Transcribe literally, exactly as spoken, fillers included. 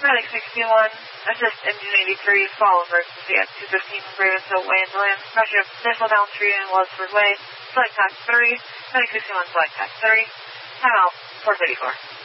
Medic sixty-one, assist engine eighty-three, fall emergency at two fifteen Ravenshill Way in Berlin. Pressure missile downstream in Wellsford Way. Flight path three, Medic sixty-one, flight path three. Time out, four thirty-four.